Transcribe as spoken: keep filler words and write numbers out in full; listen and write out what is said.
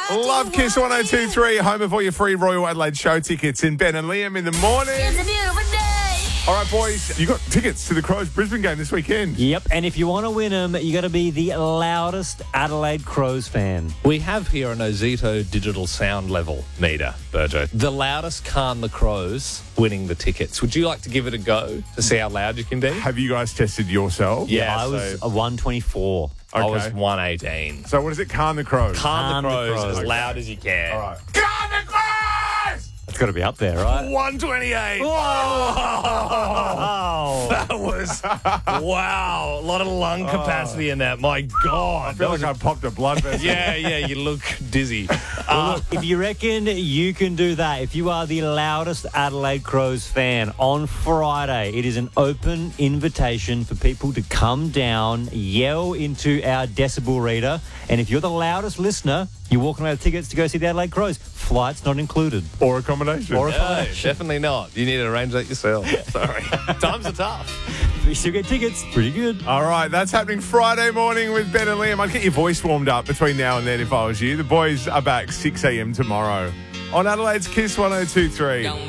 Love Kiss one oh two point three, home of all your free Royal Adelaide show tickets in Ben and Liam in the morning. It's a beautiful day. All right, boys, you got tickets to the Crows Brisbane game this weekend. Yep, and if you want to win them, you got to be the loudest Adelaide Crows fan. We have here an Ozito digital sound level meter, Burjo. The loudest Khan the Crows winning the tickets. Would you like to give it a go to see how loud you can be? Have you guys tested yourself? Yeah, I was so a one twenty-four. I Okay. was one eighteen. So what is it? Khan the Crows. Khan the Khan the Crows Crows. as loud as you can. All right. Khan the Crows! It's got to be up there, right? one twenty-eight. Oh. That was, wow, a lot of lung capacity in that. My God. I feel like I popped a blood vessel. Yeah, yeah, you look dizzy. Well, look, if you reckon you can do that, if you are the loudest Adelaide Crows fan, on Friday, it is an open invitation for people to come down, yell into our decibel reader, and if you're the loudest listener, you're walking away with tickets to go see the Adelaide Crows. Flights not included. Or accommodation. Or a No, accommodation. definitely not. You need to arrange that yourself. Sorry. Times are tough. You still get tickets. Pretty good. All right, that's happening Friday morning with Ben and Liam. I'd get your voice warmed up between now and then if I was you. The boys are back six a.m. tomorrow on Adelaide's Kiss one oh two point three.